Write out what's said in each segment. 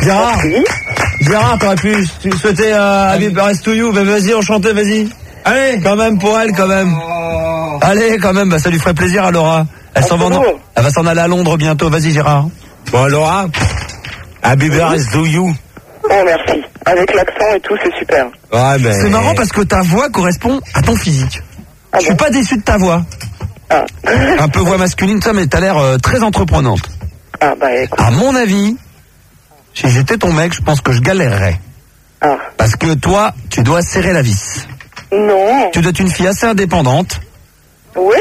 Gérard, t'aurais pu souhaiter Happy Birthday to you. Ben vas-y, enchanté, vas-y. Allez, quand même, pour elle, quand même. Allez, quand même, bah ça lui ferait plaisir à Laura. Elle va s'en aller à Londres bientôt. Vas-y, Gérard. Bon, Laura, Happy Birthday to you. Oh, merci. Avec l'accent et tout, c'est super. Ouais, ben... C'est marrant parce que ta voix correspond à ton physique. Je suis pas déçu de ta voix. Un peu voix masculine, ça, mais t'as l'air très entreprenante. Ah, bah écoute. À mon avis, si j'étais ton mec, je pense que je galérerais. Parce que toi, tu dois serrer la vis. Non. Tu dois être une fille assez indépendante. Oui.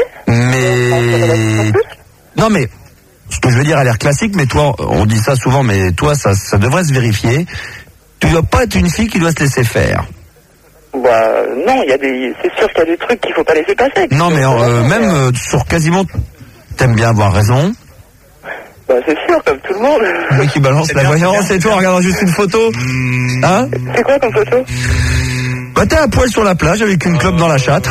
Mais... Non, mais... Ce que je veux dire a l'air classique, mais toi, on dit ça souvent, mais toi, ça devrait se vérifier. Tu dois pas être une fille qui doit se laisser faire. Bah, non, c'est sûr qu'il y a des trucs qu'il faut pas laisser passer. Non, mais même sur quasiment, t'aimes bien avoir raison. Bah, c'est sûr, comme tout le monde. Oui, qui balance la voyance et toi, en regardant juste une photo. Hein? C'est quoi comme photo? Bah, t'es à poil sur la plage avec une clope dans la chatte.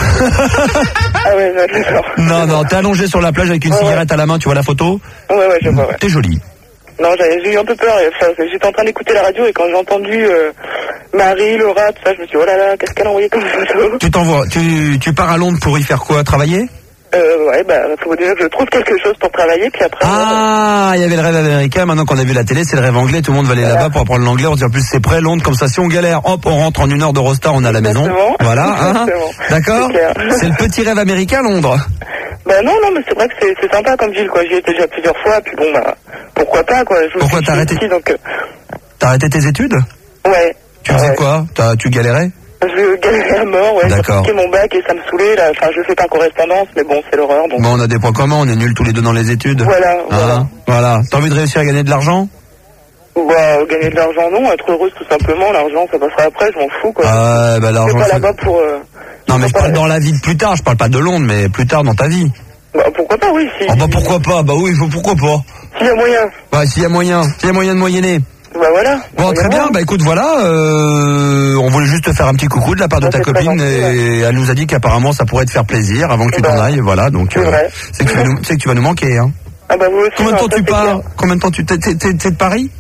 Ah ouais, d'accord. Non, t'es allongé sur la plage avec une cigarette à la main, tu vois la photo? Ouais, je vois, ouais. T'es jolie. Non, j'ai eu un peu peur. J'étais en train d'écouter la radio et quand j'ai entendu Marie, Laura, tout ça, je me suis dit, oh là là, qu'est-ce qu'elle a envoyé comme photo? Tu pars à Londres pour y faire quoi? Travailler? Ouais, bah, faut déjà que je trouve quelque chose pour travailler, puis après... il y avait le rêve américain, maintenant qu'on a vu la télé, c'est le rêve anglais, tout le monde va aller là-bas pour apprendre l'anglais, on dit en plus c'est près, Londres, comme ça, si on galère, hop, on rentre en 1 heure d'Eurostar, on est à la maison. Voilà, hein. D'accord? C'est le petit rêve américain, Londres. Bah non, mais c'est vrai que c'est sympa comme ville, quoi, j'y étais déjà plusieurs fois, puis bon, bah, pourquoi pas, quoi. Pourquoi t'as arrêté? T'as arrêté tes études? Ouais. Tu faisais quoi? Tu galérais? Je galérais à mort, ouais. J'ai piqué mon bac et ça me saulait, là. Enfin, je fais pas correspondance, mais bon, c'est l'horreur. Donc... Bon, on a des points communs, on est nuls tous les deux dans les études. Voilà. T'as envie de réussir à gagner de l'argent? Bah, gagner de l'argent, non. Être heureuse, tout simplement. L'argent, ça passera après, je m'en fous, quoi. Bah, l'argent. Je suis pas là-bas pour... Non, mais je parle dans la vie de plus tard, je parle pas de Londres, mais plus tard dans ta vie. Bah, pourquoi pas, oui. Bah, pourquoi pas? Bah oui, pourquoi pas? S'il y a moyen. Ouais, s'il y a moyen de moyenner. Bah voilà. Bon, très bien, bah écoute, voilà, on voulait juste te faire un petit coucou de la part de ta copine et elle nous a dit qu'apparemment ça pourrait te faire plaisir avant que tu t'en ailles, voilà, donc c'est que tu vas nous manquer, hein. Ah bah vous aussi. Combien de temps tu pars? Combien de temps t'es de Paris?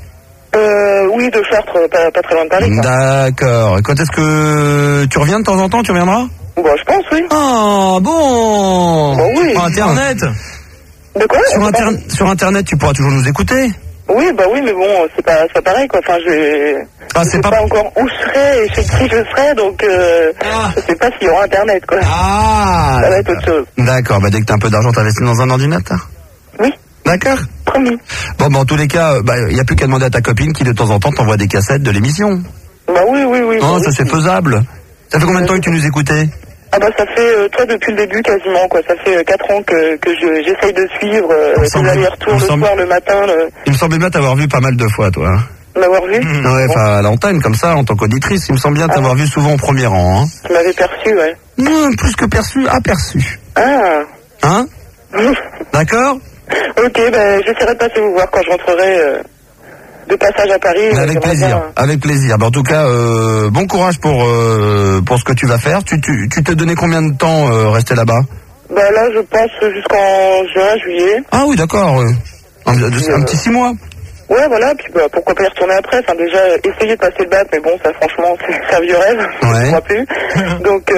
Oui, de Chartres, pas très loin de Paris. D'accord. Et quand est-ce que tu reviens de temps en temps? Tu reviendras? Bah je pense, oui. Ah bon. Bah oui. Sur Internet. De quoi? Sur Internet, tu pourras toujours nous écouter. Oui, bah oui, mais bon, c'est pas pareil, quoi. Enfin, je sais pas encore où je serai et chez qui je serai, donc je sais pas s'il y aura Internet, quoi. Ça va être autre chose. D'accord, bah dès que t'as un peu d'argent, t'investis dans un ordinateur? Oui. D'accord. Promis. Bon, bah en tous les cas, y a plus qu'à demander à ta copine qui de temps en temps t'envoie des cassettes de l'émission. Bah oui. Non, ça c'est faisable. Ça fait combien de temps que tu nous écoutais? Ah bah ça fait, toi depuis le début quasiment, quoi. Ça fait 4 ans que j'essaye de suivre des allers-retours le soir, le matin. Il me semblait bien t'avoir vu pas mal de fois, toi. M'avoir vu? Ouais, enfin à l'antenne comme ça, en tant qu'auditrice, il me semble bien t'avoir vu souvent au premier rang. Hein. Tu m'avais perçu, ouais. Non, plus que perçu, aperçu. Ah. Hein? D'accord? Ok, ben j'essaierai de passer vous voir quand je rentrerai de passage à Paris. Avec plaisir, avec plaisir. Ben, en tout cas, bon courage pour ce que tu vas faire. Tu t'es donné combien de temps rester là-bas? Ben là, je pense jusqu'en juin, juillet. Ah oui, d'accord. Un petit 6 mois. Ouais, voilà, puis bah, pourquoi pas y retourner après. Enfin, déjà, essayer de passer le bac, mais bon, ça, franchement, c'est un vieux rêve. Ouais. Je crois plus. Donc,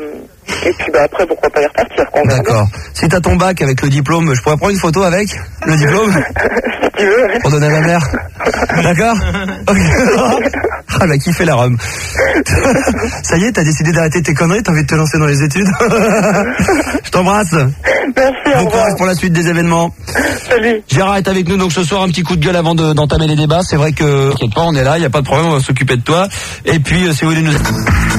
et puis, bah, après, pourquoi pas y repartir, quoi. D'accord. Si t'as ton bac avec le diplôme, je pourrais prendre une photo avec le diplôme? Si tu veux, ouais. Pour donner à ma mère. D'accord? Ah, elle a kiffé la Rome. Ça y est, t'as décidé d'arrêter tes conneries, t'as envie de te lancer dans les études? Je t'embrasse. Merci, bon courage pour la suite des événements. Salut. Gérard est avec nous, donc ce soir, un petit coup de gueule avant d'entamer les débats. C'est vrai que, t'inquiète pas, on est là, y a pas de problème, on va s'occuper de toi. Et puis, si vous voulez nous...